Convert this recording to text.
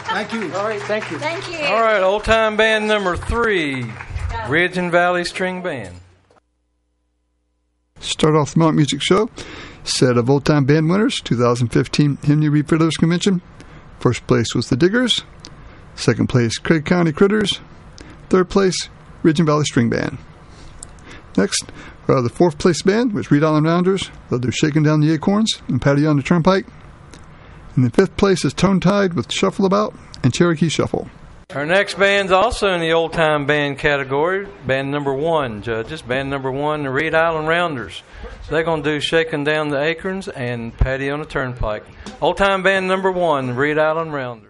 Thank you. All right, thank you. Thank you. All right, old time band number 3, Ridge and Valley String Band. Start off the Mount Music Show. Set of old time band winners, 2015 Hymne Reed Fiddlers Convention. First place was the Diggers. Second place, Craig County Critters. Third place, Ridge and Valley String Band. Next, the fourth place band was Reed Island Rounders. They'll do Shaking Down the Acorns and Patty on the Turnpike. And the fifth place is Tone Tide with Shuffle About and Cherokee Shuffle. Our next band's also in the old time band category. Band number 1, judges. Band number 1, the Reed Island Rounders. They're going to do Shaking Down the Acorns and Patty on the Turnpike. Old time band number 1, the Reed Island Rounders.